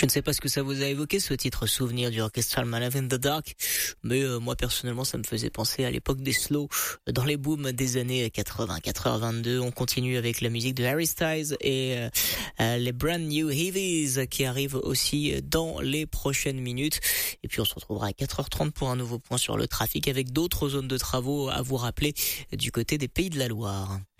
Je ne sais pas ce que ça vous a évoqué, ce titre Souvenir du Orchestral Man in the Dark, mais moi personnellement ça me faisait penser à l'époque des slow dans les booms des années 80, 4h22. On continue avec la musique de Harry Styles et les Brand New Heavies qui arrivent aussi dans les prochaines minutes. Et puis on se retrouvera à 4h30 pour un nouveau point sur le trafic avec d'autres zones de travaux à vous rappeler du côté des Pays de la Loire.